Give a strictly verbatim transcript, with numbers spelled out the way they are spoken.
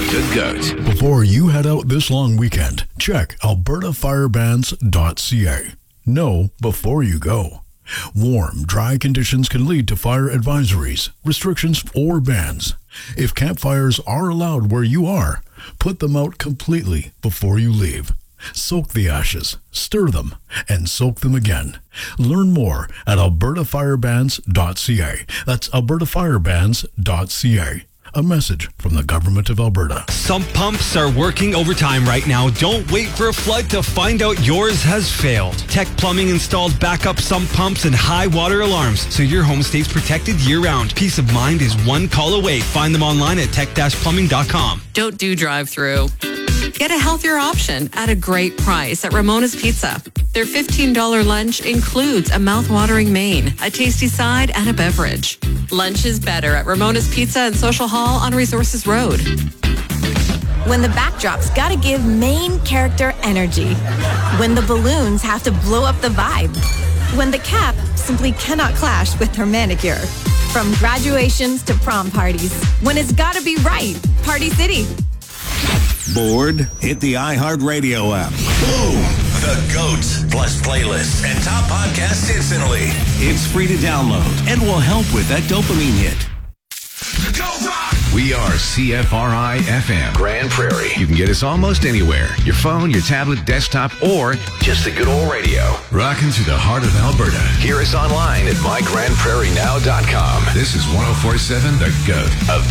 The Goat. Before you head out this long weekend, check alberta fire bans dot c a. Know before you go. Warm, dry conditions can lead to fire advisories, restrictions, or bans. If campfires are allowed where you are, put them out completely before you leave. Soak the ashes, stir them, and soak them again. Learn more at alberta fire bans dot c a. That's alberta fire bans dot c a. A message from the Government of Alberta. Sump pumps are working overtime right now. Don't wait for a flood to find out yours has failed. Tech Plumbing installed backup sump pumps and high water alarms so your home stays protected year-round. Peace of mind is one call away. Find them online at tech dash plumbing dot com. Don't do drive-through. Get a healthier option at a great price at Ramona's Pizza. Their fifteen dollars lunch includes a mouth-watering main, a tasty side, and a beverage. Lunch is better at Ramona's Pizza and Social Hall on Resources Road. When the backdrop's gotta give main character energy. When the balloons have to blow up the vibe. When the cap simply cannot clash with her manicure. From graduations to prom parties. When it's gotta be right. Party City. Bored? Hit the iHeartRadio app. Boom! The GOAT plus playlists and top podcasts instantly. It's free to download and will help with that dopamine hit. Go rock! We are C F R I F M Grand Prairie. You can get us almost anywhere. Your phone, your tablet, desktop, or just the good old radio. Rocking through the heart of Alberta. Hear us online at my grand prairie now dot com. This is one oh four point seven The Goat.